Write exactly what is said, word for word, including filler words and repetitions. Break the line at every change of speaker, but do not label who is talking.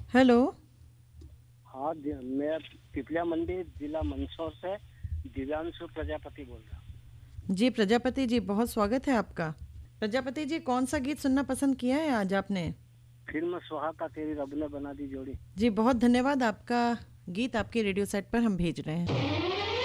Hello.
हाँ दि- मैं पिपलिया मंडी जिला मंदसौर से दिव्यांशु प्रजापति बोल रहा हूँ।
जी प्रजापति जी, बहुत स्वागत है आपका। प्रजापति जी, कौन सा गीत सुनना पसंद किया है आज आपने?
फिल्म सुहा का तेरी रब ने बना दी जोड़ी।
जी बहुत धन्यवाद, आपका गीत आपके रेडियो सेट पर हम भेज रहे हैं।